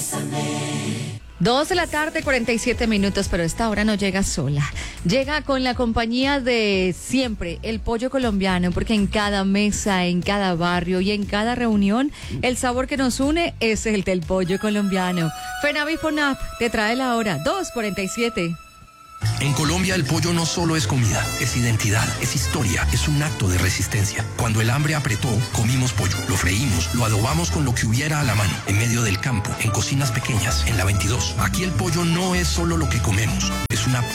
2 de la tarde, 47 minutos, pero esta hora no llega sola. Llega con la compañía de siempre, el pollo colombiano, porque en cada mesa, en cada barrio y en cada reunión, el sabor que nos une es el del pollo colombiano. Fenavi Fonap te trae la hora, 2:47. En Colombia el pollo no solo es comida, es identidad, es historia, es un acto de resistencia. Cuando el hambre apretó, comimos pollo, lo freímos, lo adobamos con lo que hubiera a la mano, en medio del campo, en cocinas pequeñas, en la 22. Aquí el pollo no es solo lo que comemos, es una